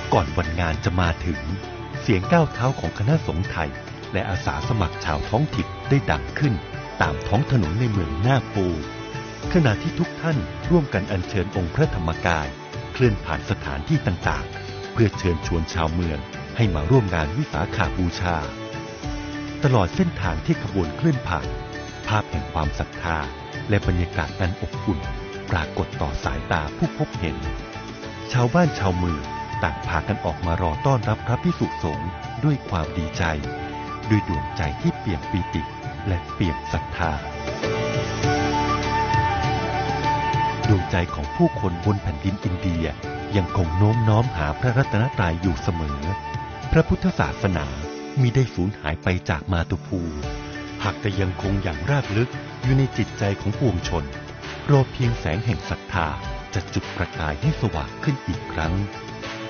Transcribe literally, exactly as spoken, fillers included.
ก่อนวันงานจะมาถึงเสียงก้าวเท้าของคณะสงฆ์ไทยและอาสาสมัครชาวท้องถิ่นได้ดังขึ้นตามท้องถนนในเมืองนาปูขณะที่ทุกท่านร่วมกันอัญเชิญองค์พระธรรมกายเคลื่อนผ่านสถานที่ต่างๆเพื่อเชิญชวนชาวเมืองให้มาร่วมงานวิสาขบูชาตลอดเส้นทางที่ขบวนเคลื่อนผ่านภาพแห่งความศรัทธาและบรรยากาศอันอบอุ่นปรากฏต่อสายตาผู้พบเห็นชาวบ้านชาวเมืองต่างพากันออกมารอต้อนรับพระภิกษุสงฆ์ด้วยความดีใจด้วยดวงใจที่เปี่ยมปีติและเปี่ยมศรัทธาดวงใจของผู้คนบนแผ่นดินอินเดียยังคงโน้มน้อมหาพระรัตนตรัยอยู่เสมอพระพุทธศาสนามิได้สูญหายไปจากมาตุภูมิหากแต่ยังคงอย่างรากลึกอยู่ในจิตใจของปวงชนรอเพียงแสงแห่งศรัทธาจะจุดประกายให้สว่างขึ้นอีกครั้ง